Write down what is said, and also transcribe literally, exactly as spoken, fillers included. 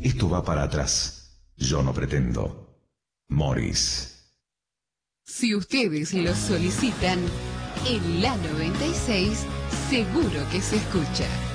esto va para atrás. Yo no pretendo. Morris. Si ustedes lo solicitan, en la noventa y seis seguro que se escucha.